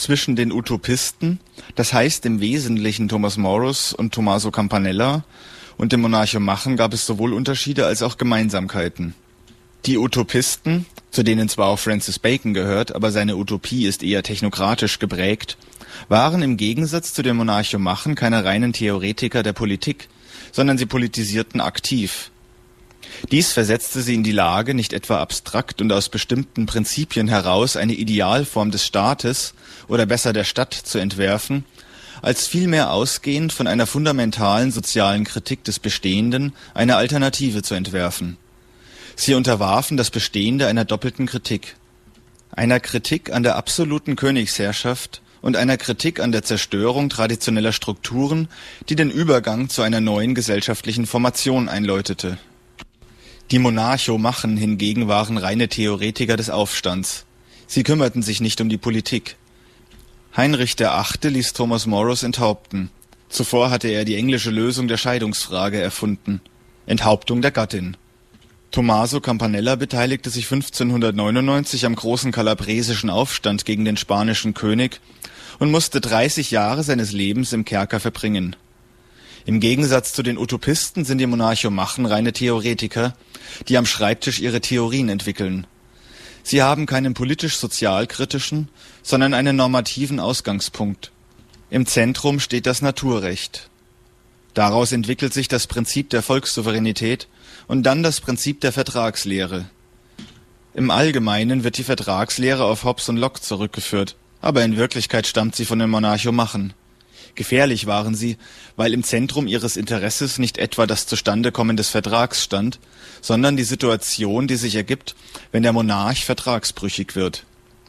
Zwischen den Utopisten, das heißt im Wesentlichen Thomas Morus und Tommaso Campanella, und dem Monarchomachen gab es sowohl Unterschiede als auch Gemeinsamkeiten. Die Utopisten, zu denen zwar auch Francis Bacon gehört, aber seine Utopie ist eher technokratisch geprägt, waren im Gegensatz zu den Monarchomachen keine reinen Theoretiker der Politik, sondern sie politisierten aktiv. Dies versetzte sie in die Lage, nicht etwa abstrakt und aus bestimmten Prinzipien heraus eine Idealform des Staates oder besser der Stadt zu entwerfen, als vielmehr ausgehend von einer fundamentalen sozialen Kritik des Bestehenden eine Alternative zu entwerfen. Sie unterwarfen das Bestehende einer doppelten Kritik. Einer Kritik an der absoluten Königsherrschaft und einer Kritik an der Zerstörung traditioneller Strukturen, die den Übergang zu einer neuen gesellschaftlichen Formation einläutete. Die Monarchomachen hingegen waren reine Theoretiker des Aufstands. Sie kümmerten sich nicht um die Politik. Heinrich VIII. Ließ Thomas Morus enthaupten. Zuvor hatte er die englische Lösung der Scheidungsfrage erfunden: Enthauptung der Gattin. Tommaso Campanella beteiligte sich 1599 am großen kalabresischen Aufstand gegen den spanischen König und musste 30 Jahre seines Lebens im Kerker verbringen. Im Gegensatz zu den Utopisten sind die Monarchomachen reine Theoretiker, die am Schreibtisch ihre Theorien entwickeln. Sie haben keinen politisch-sozialkritischen, sondern einen normativen Ausgangspunkt. Im Zentrum steht das Naturrecht. Daraus entwickelt sich das Prinzip der Volkssouveränität und dann das Prinzip der Vertragslehre. Im Allgemeinen wird die Vertragslehre auf Hobbes und Locke zurückgeführt, aber in Wirklichkeit stammt sie von den Monarchomachen. Gefährlich waren sie, weil im Zentrum ihres Interesses nicht etwa das Zustandekommen des Vertrags stand, sondern die Situation, die sich ergibt, wenn der Monarch vertragsbrüchig wird.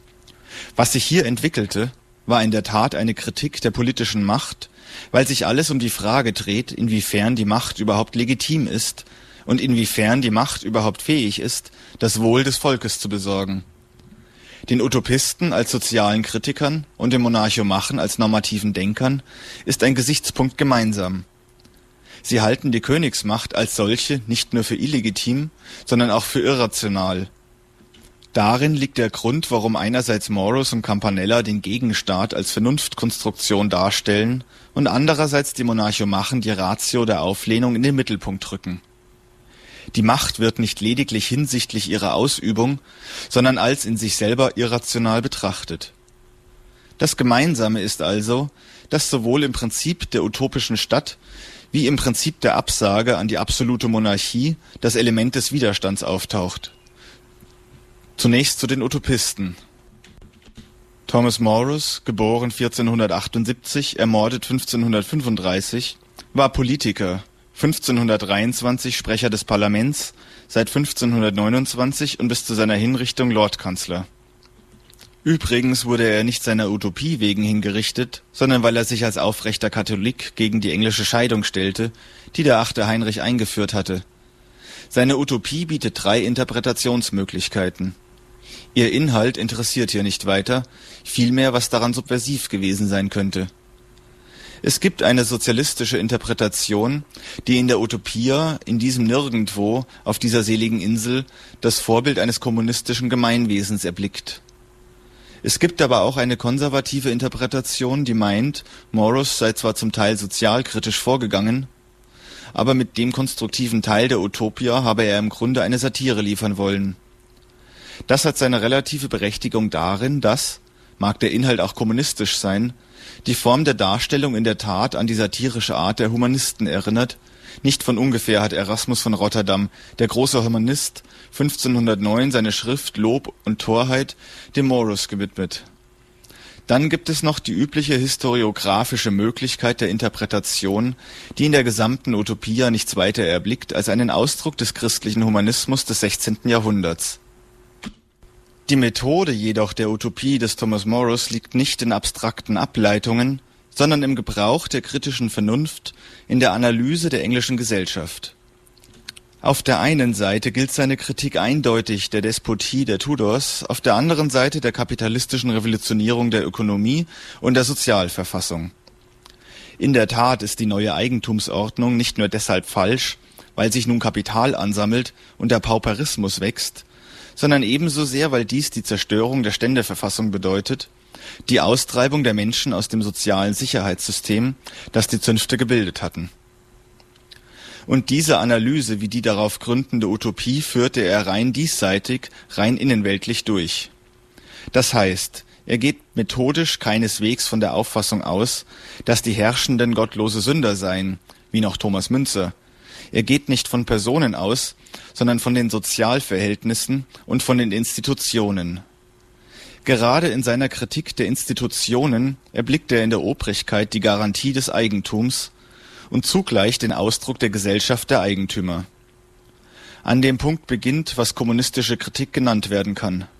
Was sich hier entwickelte, war in der Tat eine Kritik der politischen Macht, weil sich alles um die Frage dreht, inwiefern die Macht überhaupt legitim ist und inwiefern die Macht überhaupt fähig ist, das Wohl des Volkes zu besorgen. Den Utopisten als sozialen Kritikern und den Monarchomachen als normativen Denkern ist ein Gesichtspunkt gemeinsam. Sie halten die Königsmacht als solche nicht nur für illegitim, sondern auch für irrational. Darin liegt der Grund, warum einerseits Morus und Campanella den Gegenstaat als Vernunftkonstruktion darstellen und andererseits die Monarchomachen die Ratio der Auflehnung in den Mittelpunkt rücken. Die Macht wird nicht lediglich hinsichtlich ihrer Ausübung, sondern als in sich selber irrational betrachtet. Das Gemeinsame ist also, dass sowohl im Prinzip der utopischen Stadt wie im Prinzip der Absage an die absolute Monarchie das Element des Widerstands auftaucht. Zunächst zu den Utopisten. Thomas Morus, geboren 1478, ermordet 1535, war Politiker, 1523 Sprecher des Parlaments, seit 1529 und bis zu seiner Hinrichtung Lordkanzler. Übrigens wurde er nicht seiner Utopie wegen hingerichtet, sondern weil er sich als aufrechter Katholik gegen die englische Scheidung stellte, die der 8. Heinrich eingeführt hatte. Seine Utopie bietet 3 Interpretationsmöglichkeiten. Ihr Inhalt interessiert hier nicht weiter, vielmehr was daran subversiv gewesen sein könnte. Es gibt eine sozialistische Interpretation, die in der Utopia, in diesem Nirgendwo, auf dieser seligen Insel, das Vorbild eines kommunistischen Gemeinwesens erblickt. Es gibt aber auch eine konservative Interpretation, die meint, Morus sei zwar zum Teil sozialkritisch vorgegangen, aber mit dem konstruktiven Teil der Utopia habe er im Grunde eine Satire liefern wollen. Das hat seine relative Berechtigung darin, dass, mag der Inhalt auch kommunistisch sein, die Form der Darstellung in der Tat an die satirische Art der Humanisten erinnert. Nicht von ungefähr hat Erasmus von Rotterdam, der große Humanist, 1509 seine Schrift Lob und Torheit dem Morus gewidmet. Dann gibt es noch die übliche historiografische Möglichkeit der Interpretation, die in der gesamten Utopia nichts weiter erblickt als einen Ausdruck des christlichen Humanismus des 16. Jahrhunderts. Die Methode jedoch der Utopie des Thomas Morus liegt nicht in abstrakten Ableitungen, sondern im Gebrauch der kritischen Vernunft in der Analyse der englischen Gesellschaft. Auf der einen Seite gilt seine Kritik eindeutig der Despotie der Tudors, auf der anderen Seite der kapitalistischen Revolutionierung der Ökonomie und der Sozialverfassung. In der Tat ist die neue Eigentumsordnung nicht nur deshalb falsch, weil sich nun Kapital ansammelt und der Pauperismus wächst, sondern ebenso sehr, weil dies die Zerstörung der Ständeverfassung bedeutet, Die Austreibung der Menschen aus dem sozialen Sicherheitssystem, das die Zünfte gebildet hatten. Und diese Analyse wie die darauf gründende Utopie führte er rein diesseitig, rein innenweltlich durch. Das heißt, er geht methodisch keineswegs von der Auffassung aus, dass die Herrschenden gottlose Sünder seien, wie noch Thomas Müntzer. Er geht nicht von Personen aus, sondern von den Sozialverhältnissen und von den Institutionen. Gerade in seiner Kritik der Institutionen erblickt er in der Obrigkeit die Garantie des Eigentums und zugleich den Ausdruck der Gesellschaft der Eigentümer. An dem Punkt beginnt, was kommunistische Kritik genannt werden kann.